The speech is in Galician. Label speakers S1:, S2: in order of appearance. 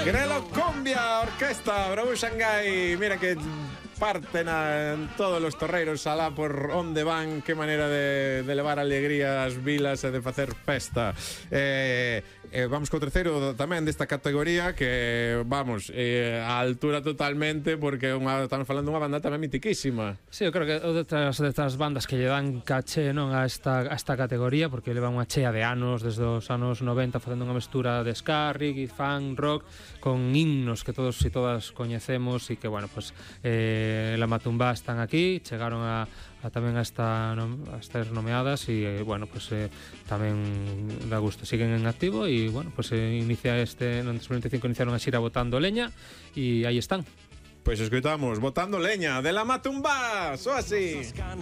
S1: Grelo Cumbia, orquesta, Bravo Shanghai. Mira que parten en todos os torreiros alá por onde van, que maneira de levar alegría ás vilas e de facer festa. Vamos co terceiro tamén desta categoría, que vamos, a altura totalmente, porque estamos falando dunha banda tamén mitiquísima.
S2: Sí, eu creo que destas bandas que lle dan caché, non, a esta categoría, porque levan unha chea de anos, desde os anos 90, facendo unha mestura de ska, reggae, funk, rock, con himnos que todos e todas coñecemos, e que, bueno, pues La Matumba están aquí, chegaron tamén a estas nomeadas, e, bueno, pues tamén da gusto, siguen en activo, e, bueno, pues inicia no 2025 iniciaron a xira Botando Leña, e aí están.
S1: Pois escoitamos Botando Leña de La Matumba, só así.